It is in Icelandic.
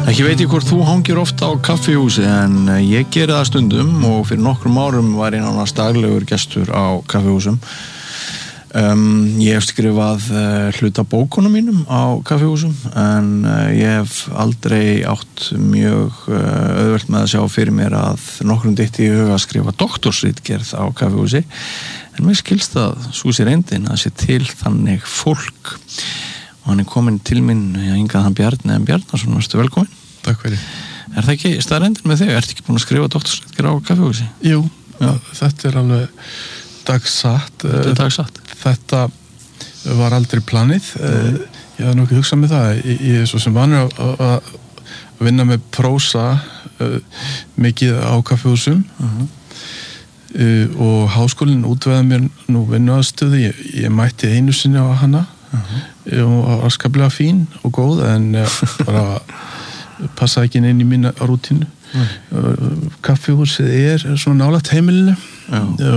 Ekki veit ég hvort þú hangir ofta á kaffihúsi en ég geri það stundum og fyrir nokkrum árum var ég nánast daglegur gestur á kaffihúsum. Ég hef skrifað hluta bókunum mínum á kaffihúsum en ég hef aldrei átt mjög auðvelt með að sjá fyrir mér að nokkrum dytti í huga að skrifa doktorsritgerð á kaffihúsi en mér skilst að sú sé reyndin að sé til þannig fólk og hann komin til mín hingað hann Bjarni Bjarnason, verstu velkomin. Takk fyrir. Það ekki staðreyndin með þig? Ertu ekki búin að skrifa doktorsritgerð á kaffihúsi? Jú, þetta alveg dagsatt. Þetta dagsatt. Þetta var aldrei planið. Ég hafði nokkið hugsað með það. Ég er svo sem vanur að vinna með prósa mikið á kaffihúsum og háskólinn útvegaði mér nú vinnuaðstöðu. Ég mætti einu sinni á hana og var skaplega fín og góð en bara passaði ekki inn í mína rútínu. Kaffihúsið er svona nálægt heimilinu